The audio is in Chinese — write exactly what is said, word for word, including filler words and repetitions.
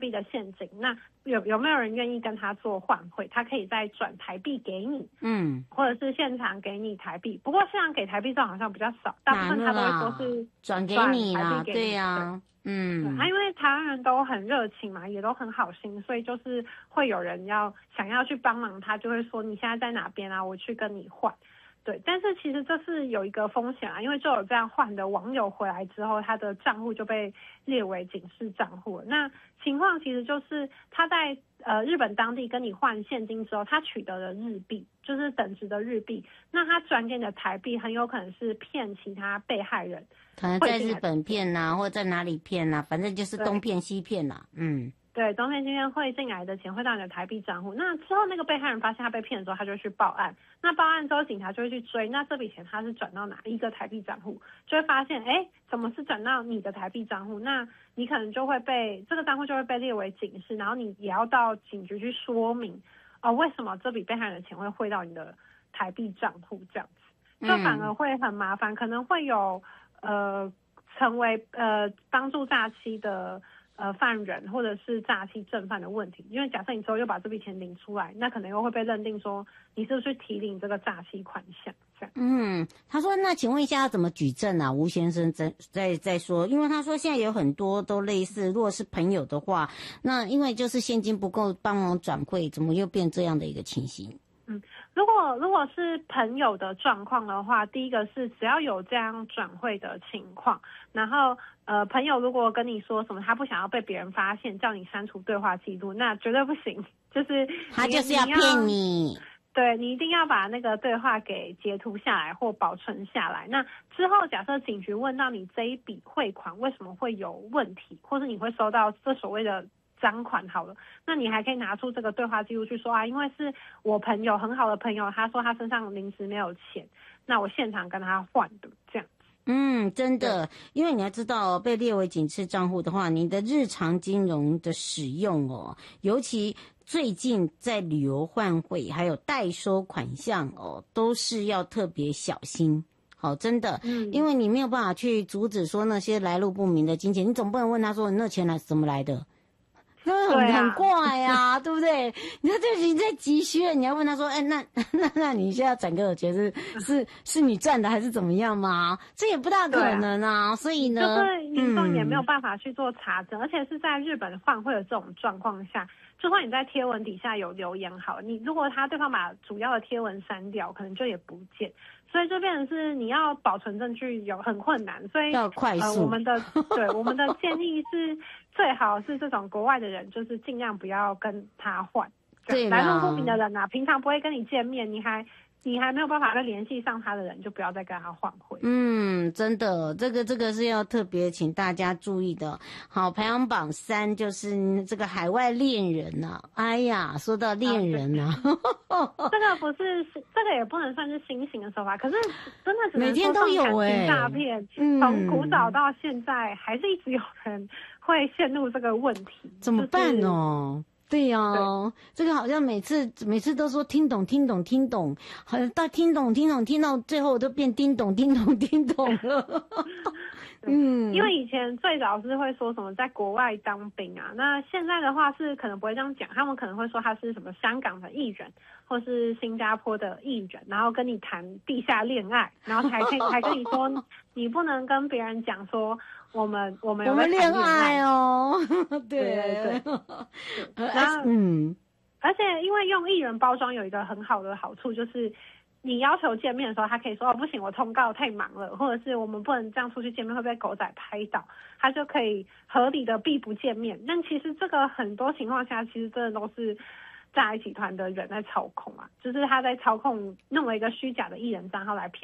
币的现金，那有有没有人愿意跟他做换汇？他可以再转台币给你，嗯，或者是现场给你台币。不过现场给台币这种好像比较少，大部分他都会说是转给你啦，对呀、啊，嗯， 对，因为台湾人都很热情嘛，也都很好心，所以就是会有人要想要去帮忙他，就会说你现在在哪边啊，我去跟你换。对，但是其实这是有一个风险啊，因为就有这样换的网友回来之后，他的账户就被列为警示账户了。那情况其实就是他在呃日本当地跟你换现金之后，他取得了日币，就是等值的日币，那他转给你的台币很有可能是骗其他被害人， 可能在日本骗呐、啊，或者在哪里骗呐、啊，反正就是东骗西骗呐、啊，嗯。 对，东骗西骗汇进来的钱会到你的台币账户。那之后那个被害人发现他被骗的时候，他就去报案。那报案之后，警察就会去追，那这笔钱他是转到哪一个台币账户，就会发现，哎，怎么是转到你的台币账户？那你可能就会被这个账户就会被列为警示，然后你也要到警局去说明，哦，为什么这笔被害人的钱会汇到你的台币账户这样子，就反而会很麻烦，可能会有呃成为呃帮助诈欺的。呃，犯人或者是诈欺正犯的问题，因为假设你之后又把这笔钱领出来，那可能又会被认定说你是不是去提领这个诈欺款项，这样。 嗯，他说，那请问一下要怎么举证啊？吴先生在在在说，因为他说现在有很多都类似，如果是朋友的话，那因为就是现金不够帮忙转汇，怎么又变这样的一个情形？ 嗯，如果如果是朋友的状况的话，第一个是只要有这样转汇的情况，然后呃，朋友如果跟你说什么他不想要被别人发现，叫你删除对话记录，那绝对不行，就是他就是要骗你。 对，你一定要把那个对话给截图下来或保存下来。那之后假设警局问到你这一笔汇款为什么会有问题，或是你会收到这所谓的赃款好了，那你还可以拿出这个对话记录去说啊，因为是我朋友很好的朋友，他说他身上临时没有钱，那我现场跟他换的这样。 嗯，真的，因为你要知道，被列为警示账户的话，你的日常金融的使用哦，尤其最近在旅游换汇还有代收款项哦，都是要特别小心。好，真的，嗯，因为你没有办法去阻止说那些来路不明的金钱，你总不能问他说你那钱来怎么来的。那很很怪呀、啊，对不对？你看这已经在急需了，你要问他说，哎，那那那你现在转给我钱是是是你赚的还是怎么样吗？这也不大可能啊。啊所以呢， 就是民众也没有办法去做查证、嗯，而且是在日本换汇的这种状况下，就算你在贴文底下有留言好，你如果他对方把主要的贴文删掉，可能就也不见。所以就变成是你要保存证据有很困难，所以要快速。 呃，我们的对我们的建议是最好是这种国外的人，就是尽量不要跟他换。 对， 来路不明的人啊，平常不会跟你见面，你还你还没有办法再联系上他的人，就不要再跟他换汇。 嗯，真的，这个这个是要特别请大家注意的。好，排行榜三就是这个海外恋人啊。哎呀，说到恋人啊， 啊这个不是这个也不能算是新型的手法，可是真的只能每天都有哎、欸， 诈骗，从古早到现在，还是一直有人会陷入这个问题， 怎么办哦？就是对呀、啊，这个好像每次每次都说听懂听懂听懂，好像到听懂听懂听到最后都变叮咚叮咚叮咚了。嗯， 因为以前最早是会说什么在国外当兵啊，那现在的话是可能不会这样讲，他们可能会说他是什么香港的艺人，或是新加坡的艺人，然后跟你谈地下恋爱，然后还可以还跟你说你不能跟别人讲说。我们我们有在谈恋爱哦，对对对对，然后嗯，而且因为用艺人包装有一个很好的好处，就是你要求见面的时候，他可以说哦不行，我通告太忙了，或者是我们不能这样出去见面会被狗仔拍到，他就可以合理的避不见面。但其实这个很多情况下，其实真的都是诈骗集团的人在操控啊，就是他在操控弄了一个虚假的艺人账号来骗。